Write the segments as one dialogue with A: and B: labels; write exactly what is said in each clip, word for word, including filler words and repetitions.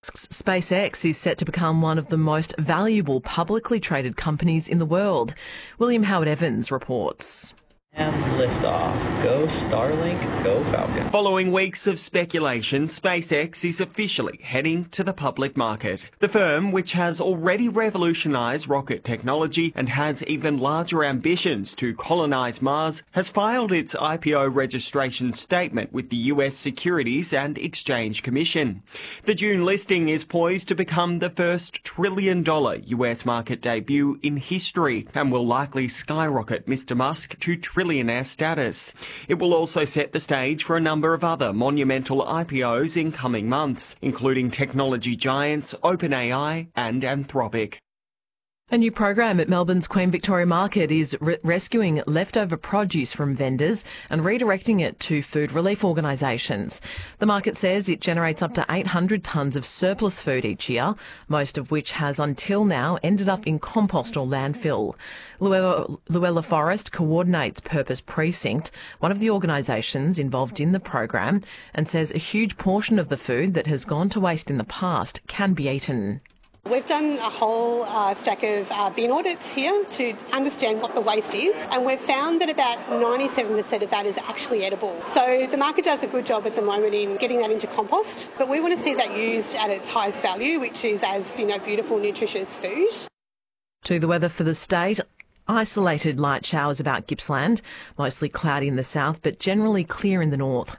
A: SpaceX is set to become one of the most valuable publicly traded companies in the world. William Howard Evans reports.
B: And liftoff. Go Starlink, go Falcon.
C: Following weeks of speculation, SpaceX is officially heading to the public market. The firm, which has already revolutionised rocket technology and has even larger ambitions to colonise Mars, has filed its I P O registration statement with the U S Securities and Exchange Commission. The June listing is poised to become the first trillion dollar U S market debut in history and will likely skyrocket Mister Musk to trillionaire status. It will also set the stage for a number of other monumental I P Os in coming months, including technology giants OpenAI and Anthropic.
A: A new program at Melbourne's Queen Victoria Market is re- rescuing leftover produce from vendors and redirecting it to food relief organisations. The market says it generates up to eight hundred tonnes of surplus food each year, most of which has until now ended up in compost or landfill. Luella, Luella Forest coordinates Purpose Precinct, one of the organisations involved in the program, and says a huge portion of the food that has gone to waste in the past can be eaten.
D: We've done a whole uh, stack of uh, bin audits here to understand what the waste is, and we've found that about ninety-seven percent of that is actually edible. So the market does a good job at the moment in getting that into compost, but we want to see that used at its highest value, which is as, you know, beautiful, nutritious food.
A: To the weather for the state. Isolated light showers about Gippsland, mostly cloudy in the south, but generally clear in the north.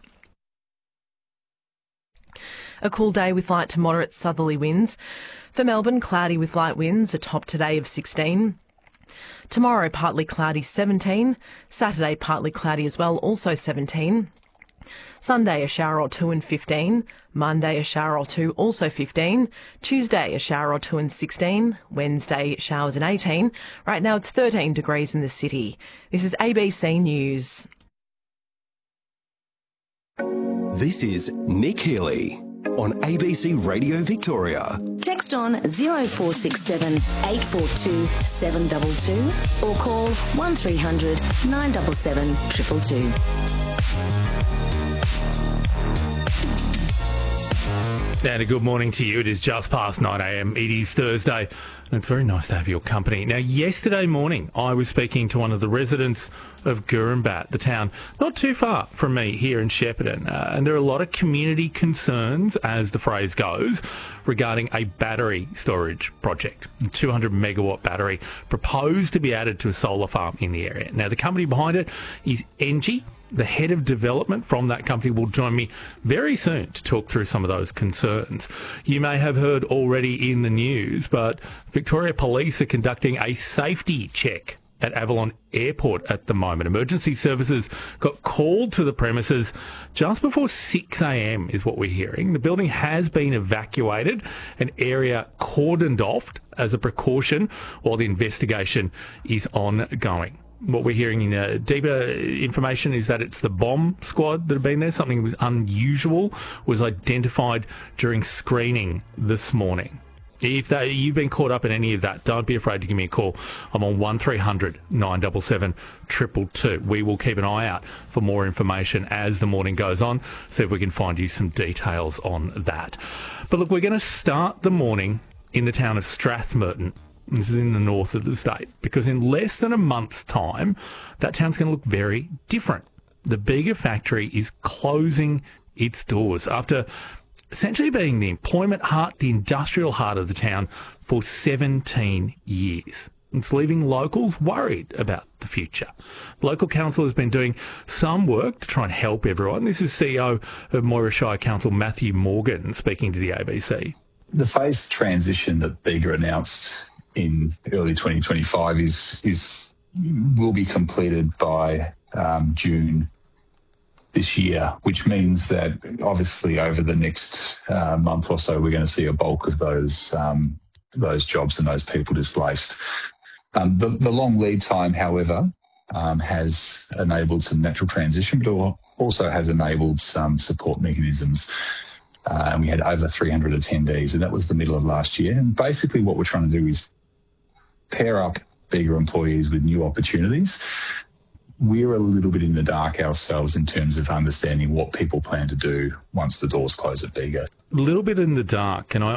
A: A cool day with light to moderate southerly winds. For Melbourne, cloudy with light winds, a top today of sixteen. Tomorrow, partly cloudy, seventeen. Saturday, partly cloudy as well, also seventeen. Sunday, a shower or two and fifteen. Monday, a shower or two, also fifteen. Tuesday, a shower or two and sixteen. Wednesday, showers and eighteen. Right now, it's thirteen degrees in the city. This is A B C News.
E: This is Nick Healy on A B C Radio Victoria.
F: Text on zero four six seven, eight four two, seven two two or call one three hundred, nine seven seven, two two two.
G: And a good morning to you. It is just past nine a m. It is Thursday, and it's very nice to have your company. Now, yesterday morning, I was speaking to one of the residents of Gurumbat, the town not too far from me here in Shepparton, uh, and there are a lot of community concerns, as the phrase goes, regarding a battery storage project. A two hundred megawatt battery proposed to be added to a solar farm in the area. Now, the company behind it is Engie. The head of development from that company will join me very soon to talk through some of those concerns. You may have heard already in the news, but Victoria Police are conducting a safety check at Avalon Airport at the moment. Emergency services got called to the premises just before six a m is what we're hearing. The building has been evacuated, an area cordoned off as a precaution while the investigation is ongoing. What we're hearing in uh, deeper information is that it's the bomb squad that have been there. Something was unusual was identified during screening this morning. If that, you've been caught up in any of that, don't be afraid to give me a call. I'm on one three hundred, nine seven seven, two two two. We will keep an eye out for more information as the morning goes on, see if we can find you some details on that. But look, we're going to start the morning in the town of Strathmerton. This is in the north of the state, because in less than a month's time, that town's going to look very different. The Bega factory is closing its doors after essentially being the employment heart, the industrial heart of the town for seventeen years. It's leaving locals worried about the future. Local council has been doing some work to try and help everyone. This is C E O of Moira Shire Council, Matthew Morgan, speaking to the A B C.
H: The phased transition that Bega announced in early twenty twenty-five is is will be completed by um, June this year, which means that obviously over the next uh, month or so, we're going to see a bulk of those um, those jobs and those people displaced. Um, the, the long lead time, however, um, has enabled some natural transition, but also has enabled some support mechanisms. Uh, and we had over three hundred attendees, and that was the middle of last year. And basically what we're trying to do is pair up Bega employees with new opportunities. We're a little bit in the dark ourselves in terms of understanding what people plan to do once the doors close at Bega.
G: A little bit in the dark, and I,